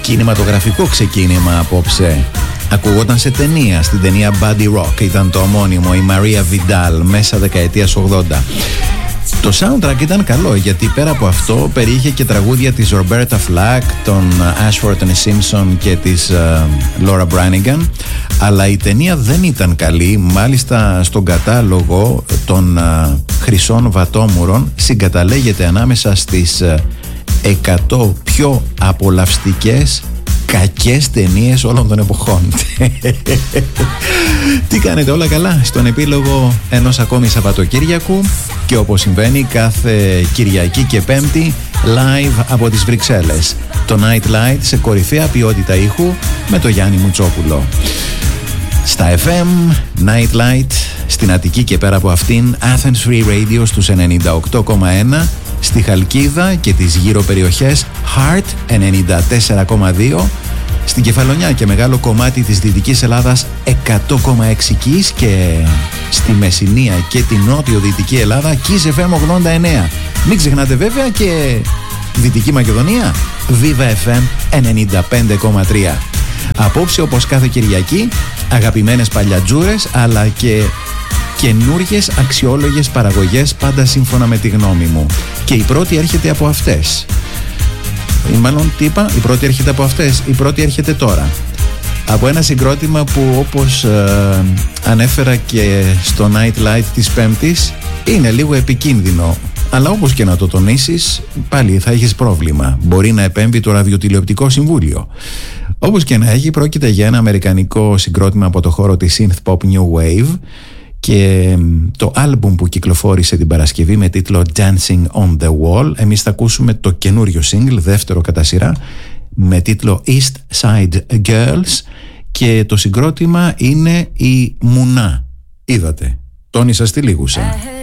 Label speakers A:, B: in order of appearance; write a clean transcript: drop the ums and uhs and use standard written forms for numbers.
A: Κινηματογραφικό ξεκίνημα απόψε. Ακούγονταν σε ταινία, στην ταινία Buddy Rock. Ήταν το ομώνυμο, η Μαρία Βιντάλ, μέσα δεκαετίας 80. Το soundtrack ήταν καλό, γιατί πέρα από αυτό περιείχε και τραγούδια της Roberta Flack, των Ashford and Simpson και της Laura Branigan. Αλλά η ταινία δεν ήταν καλή. Μάλιστα στον κατάλογο των χρυσών βατόμουρων συγκαταλέγεται ανάμεσα στις 100 πιο απολαυστικές κακές ταινίες όλων των εποχών. Τι κάνετε, όλα καλά? Στον επίλογο ενός ακόμη Σαββατοκύριακου, και όπως συμβαίνει κάθε Κυριακή και Πέμπτη, live από τις Βρυξέλλες, το Night Light σε κορυφαία ποιότητα ήχου με το Γιάννη Μουτσόπουλο. Στα FM, Night Light στην Αττική και πέρα από αυτήν, Athens Free Radio στους 98,1, στη Χαλκίδα και τις γύρω περιοχές Heart 94,2, στην Κεφαλονιά και μεγάλο κομμάτι της Δυτικής Ελλάδας 100,6 Kiss, και στη Μεσσηνία και την νότιο-δυτική Ελλάδα Kiss FM 89. Μην ξεχνάτε βέβαια και Δυτική Μακεδονία Viva FM 95,3. Απόψε, όπως κάθε Κυριακή, αγαπημένες παλιατζούρες αλλά και καινούργιες αξιόλογες παραγωγές, πάντα σύμφωνα με τη γνώμη μου. Και η πρώτη έρχεται από αυτές. Μάλλον τι είπα, η πρώτη έρχεται από αυτές. Η πρώτη έρχεται τώρα από ένα συγκρότημα που, όπως ανέφερα και στο Night Light της Πέμπτης, είναι λίγο επικίνδυνο. Αλλά όπως και να το τονίσεις, πάλι θα έχεις πρόβλημα. Μπορεί να επέμβει το Ραδιοτηλεοπτικό Συμβούλιο. Όπως και να έχει, πρόκειται για ένα αμερικανικό συγκρότημα από το χώρο της synth pop new wave, και το άλμπουμ που κυκλοφόρησε την Παρασκευή με τίτλο Dancing on the Wall, εμείς θα ακούσουμε το καινούριο single, δεύτερο κατά σειρά, με τίτλο East Side Girls, και το συγκρότημα είναι η Μουνά. Είδατε, τόνισα στη λίγουσα.